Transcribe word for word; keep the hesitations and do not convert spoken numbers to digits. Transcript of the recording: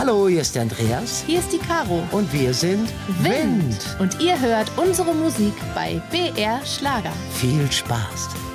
Hallo, hier ist der Andreas. Hier ist die Caro. Und wir sind Wind. Wind. Und ihr hört unsere Musik bei B R Schlager. Viel Spaß.